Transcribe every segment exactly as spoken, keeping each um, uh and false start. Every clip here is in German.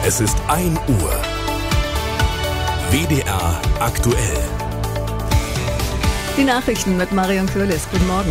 Es ist ein Uhr. W D R aktuell. Die Nachrichten mit Marion Kürlis. Guten Morgen.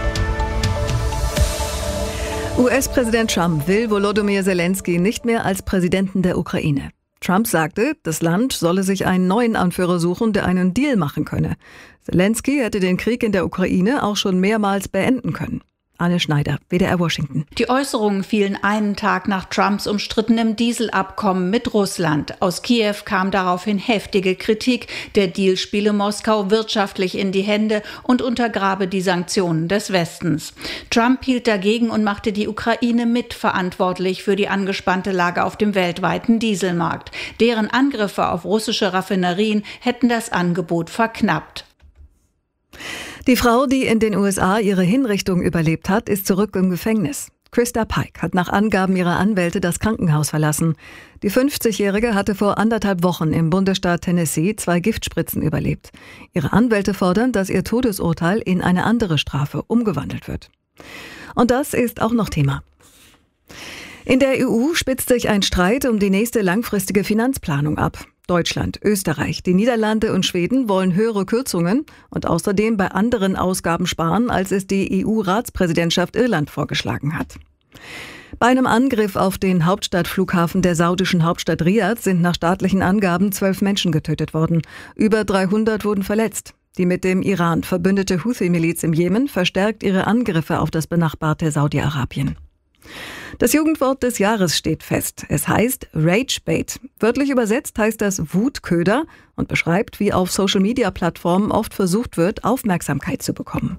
U S-Präsident Trump will Volodymyr Zelensky nicht mehr als Präsidenten der Ukraine. Trump sagte, das Land solle sich einen neuen Anführer suchen, der einen Deal machen könne. Zelensky hätte den Krieg in der Ukraine auch schon mehrmals beenden können. Anne Schneider, W D R Washington. Die Äußerungen fielen einen Tag nach Trumps umstrittenem Dieselabkommen mit Russland. Aus Kiew kam daraufhin heftige Kritik. Der Deal spiele Moskau wirtschaftlich in die Hände und untergrabe die Sanktionen des Westens. Trump hielt dagegen und machte die Ukraine mitverantwortlich für die angespannte Lage auf dem weltweiten Dieselmarkt. Deren Angriffe auf russische Raffinerien hätten das Angebot verknappt. Die Frau, die in den U S A ihre Hinrichtung überlebt hat, ist zurück im Gefängnis. Christa Pike hat nach Angaben ihrer Anwälte das Krankenhaus verlassen. Die fünfzigjährige hatte vor anderthalb Wochen im Bundesstaat Tennessee zwei Giftspritzen überlebt. Ihre Anwälte fordern, dass ihr Todesurteil in eine andere Strafe umgewandelt wird. Und das ist auch noch Thema. In der E U spitzt sich ein Streit um die nächste langfristige Finanzplanung ab. Deutschland, Österreich, die Niederlande und Schweden wollen höhere Kürzungen und außerdem bei anderen Ausgaben sparen, als es die E U-Ratspräsidentschaft Irland vorgeschlagen hat. Bei einem Angriff auf den Hauptstadtflughafen der saudischen Hauptstadt Riad sind nach staatlichen Angaben zwölf Menschen getötet worden. Über dreihundert wurden verletzt. Die mit dem Iran verbündete Houthi-Miliz im Jemen verstärkt ihre Angriffe auf das benachbarte Saudi-Arabien. Das Jugendwort des Jahres steht fest. Es heißt Ragebait. Wörtlich übersetzt heißt das Wutköder und beschreibt, wie auf Social-Media-Plattformen oft versucht wird, Aufmerksamkeit zu bekommen.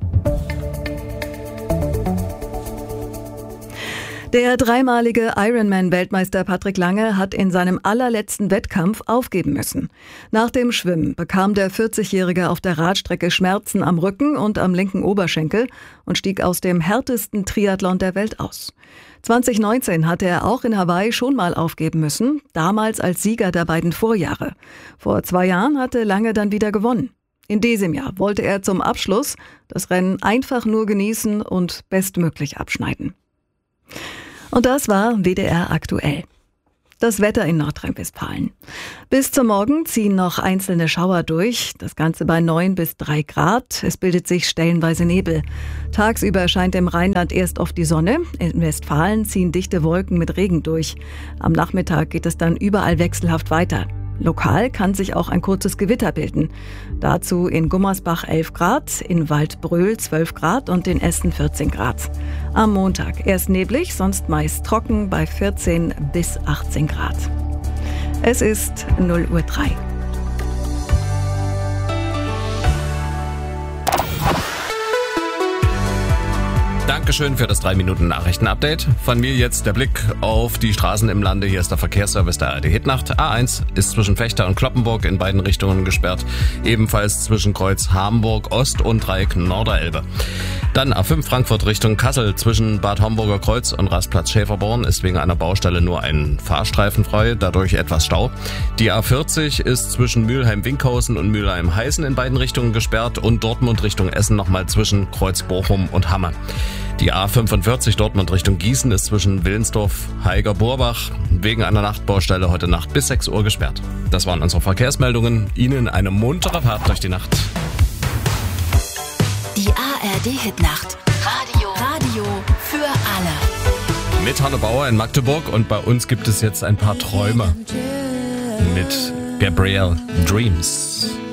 Der dreimalige Ironman-Weltmeister Patrick Lange hat in seinem allerletzten Wettkampf aufgeben müssen. Nach dem Schwimmen bekam der vierzigjährige auf der Radstrecke Schmerzen am Rücken und am linken Oberschenkel und stieg aus dem härtesten Triathlon der Welt aus. zwanzig neunzehn hatte er auch in Hawaii schon mal aufgeben müssen, damals als Sieger der beiden Vorjahre. Vor zwei Jahren hatte Lange dann wieder gewonnen. In diesem Jahr wollte er zum Abschluss das Rennen einfach nur genießen und bestmöglich abschneiden. Und das war W D R aktuell. Das Wetter in Nordrhein-Westfalen. Bis zum Morgen ziehen noch einzelne Schauer durch, das Ganze bei neun bis drei Grad. Es bildet sich stellenweise Nebel. Tagsüber scheint im Rheinland erst oft die Sonne. In Westfalen ziehen dichte Wolken mit Regen durch. Am Nachmittag geht es dann überall wechselhaft weiter. Lokal kann sich auch ein kurzes Gewitter bilden. Dazu in Gummersbach elf Grad, in Waldbröl zwölf Grad und in Essen vierzehn Grad. Am Montag erst neblig, sonst meist trocken bei vierzehn bis achtzehn Grad. Es ist null Uhr drei. Dankeschön für das drei Minuten Nachrichten-Update. Von mir jetzt der Blick auf die Straßen im Lande. Hier ist der Verkehrsservice der A R D Hitnacht. A eins ist zwischen Vechta und Cloppenburg in beiden Richtungen gesperrt. Ebenfalls zwischen Kreuz Hamburg Ost und Dreieck Norderelbe. Dann A fünf Frankfurt Richtung Kassel zwischen Bad Homburger Kreuz und Rastplatz Schäferborn ist wegen einer Baustelle nur ein Fahrstreifen frei, dadurch etwas Stau. Die A vierzig ist zwischen Mülheim-Winkhausen und Mülheim-Heißen in beiden Richtungen gesperrt und Dortmund Richtung Essen nochmal zwischen Kreuz Bochum und Hamme. Die A fünfundvierzig Dortmund Richtung Gießen ist zwischen Willensdorf, Haiger-Borbach wegen einer Nachtbaustelle heute Nacht bis sechs Uhr gesperrt. Das waren unsere Verkehrsmeldungen. Ihnen eine muntere Fahrt durch die Nacht. Die A R D Hitnacht. Radio. Radio für alle. Mit Hanne Bauer in Magdeburg und bei uns gibt es jetzt ein paar Träume mit Gabrielle Dreams.